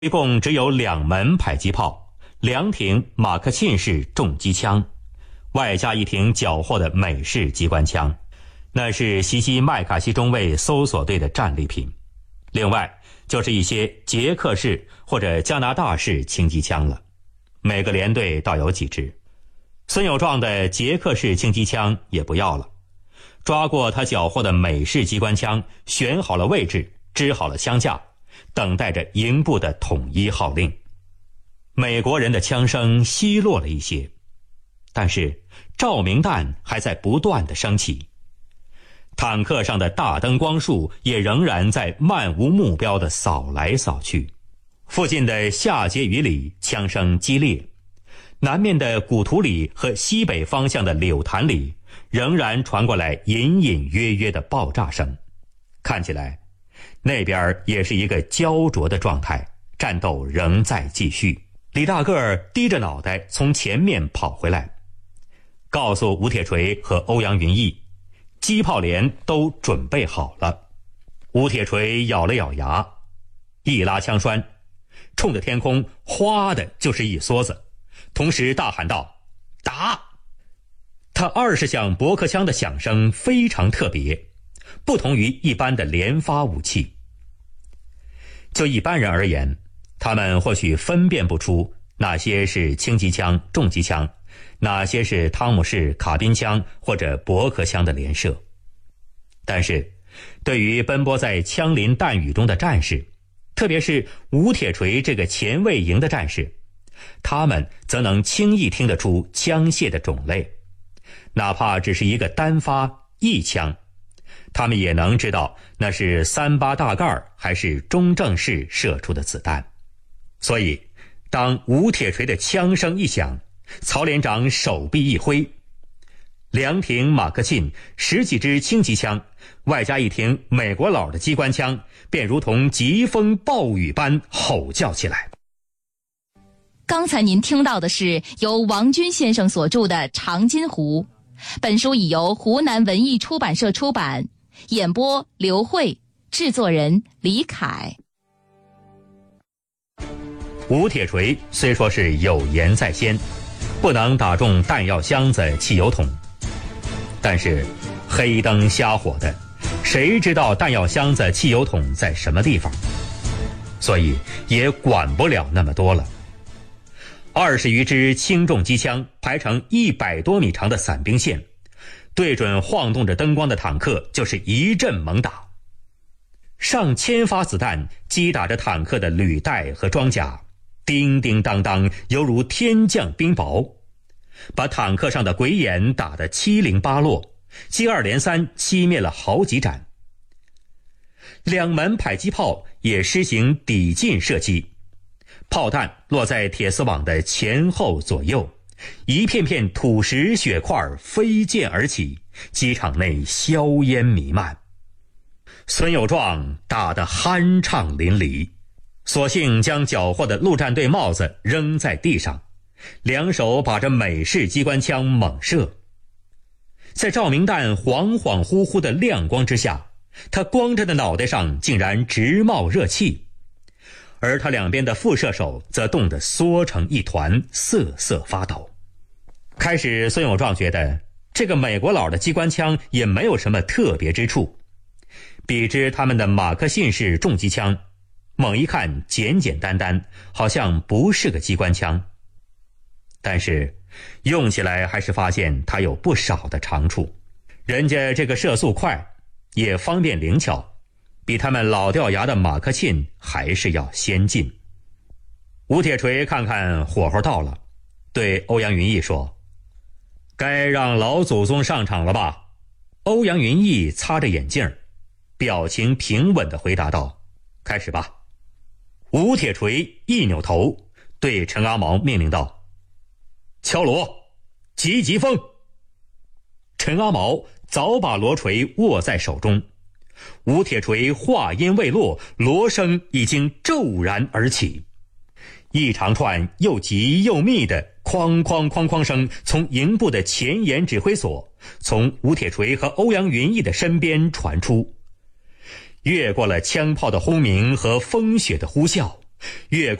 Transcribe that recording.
一共只有2门迫击炮，2挺马克沁式重机枪，外加1挺缴获的美式机关枪，那是袭击麦卡锡中尉搜索队的战利品。另外就是一些捷克式或者加拿大式轻机枪了，每个连队倒有几支。孙有壮的捷克式轻机枪也不要了，抓过他缴获的美式机关枪，选好了位置，支好了枪架，等待着营部的统一号令。美国人的枪声稀落了一些，但是照明弹还在不断地升起，坦克上的大灯光束也仍然在漫无目标地扫来扫去。附近的下碣隅里枪声激烈，南面的古图里和西北方向的柳潭里仍然传过来隐隐约约的爆炸声，看起来那边也是一个焦灼的状态，战斗仍在继续。李大个儿低着脑袋从前面跑回来，告诉吴铁锤和欧阳云逸，机炮连都准备好了。吴铁锤咬了咬牙，一拉枪栓，冲着天空哗的就是一梭子，同时大喊道：打！他20响驳壳枪的响声非常特别，不同于一般的连发武器。就一般人而言，他们或许分辨不出哪些是轻机枪、重机枪，哪些是汤姆式卡宾枪或者驳壳枪的连射。但是对于奔波在枪林弹雨中的战士，特别是吴铁锤这个前卫营的战士，他们则能轻易听得出枪械的种类，哪怕只是一个单发一枪，他们也能知道那是38大盖还是中正式射出的子弹。所以当吴铁锤的枪声一响，曹连长手臂一挥，2挺马克沁10几支轻机枪，外加1挺美国佬的机关枪，便如同疾风暴雨般吼叫起来。 刚才您听到的是由王军先生所著的《长津湖》，本书已由湖南文艺出版社出版，演播刘慧，制作人李凯。 吴铁锤虽说是有言在先，不能打中弹药箱子、汽油桶，但是黑灯瞎火的，谁知道弹药箱子、汽油桶在什么地方？所以也管不了那么多了。20余支轻重机枪排成100多米长的伞兵线，对准晃动着灯光的坦克就是一阵猛打。上千发子弹击打着坦克的履带和装甲，叮叮当当，犹如天降冰雹，把坦克上的鬼眼打得七零八落，接二连三熄灭了好几盏。2门迫击炮也施行抵近射击，炮弹落在铁丝网的前后左右，一片片土石血块飞溅而起，机场内硝烟弥漫。孙有壮打得酣畅淋漓，索性将缴获的陆战队帽子扔在地上，2手把着美式机关枪猛射。在照明弹恍恍惚惚的亮光之下，他光着的脑袋上竟然直冒热气，而他两边的副射手则冻得缩成一团，瑟瑟发抖。开始孙有壮觉得这个美国佬的机关枪也没有什么特别之处，比之他们的马克沁式重机枪，猛一看简简单单，好像不是个机关枪。但是用起来还是发现它有不少的长处，人家这个射速快，也方便灵巧，比他们老掉牙的马克沁还是要先进。吴铁锤看看火候到了，对欧阳云逸说：该让老祖宗上场了吧？欧阳云逸擦着眼镜，表情平稳地回答道：开始吧。吴铁锤一扭头，对陈阿毛命令道：敲锣，急急风。陈阿毛早把锣锤握在手中，吴铁锤话音未落，锣声已经骤然而起，一长串又急又密的哐哐哐哐声从营部的前沿指挥所，从吴铁锤和欧阳云逸的身边传出，越过了枪炮的轰鸣和风雪的呼啸， 越